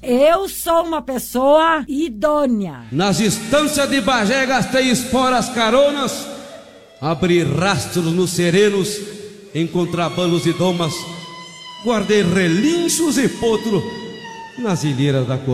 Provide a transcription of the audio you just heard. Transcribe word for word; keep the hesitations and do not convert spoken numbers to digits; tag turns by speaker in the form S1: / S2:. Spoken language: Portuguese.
S1: Eu sou uma pessoa idônea.
S2: Nas estâncias de Bagé gastei esporas caronas, abri rastros nos serenos, em contrabandos e domas, guardei relinchos e potro nas ilheiras da cor.